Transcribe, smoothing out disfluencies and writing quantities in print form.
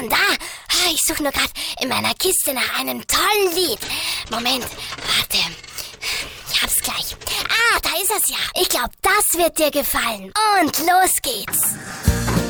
schon da? Ich suche nur gerade in meiner Kiste nach einem tollen Lied. Moment, warte. Ich hab's gleich. Da ist es ja. Ich glaube, das wird dir gefallen. Und los geht's.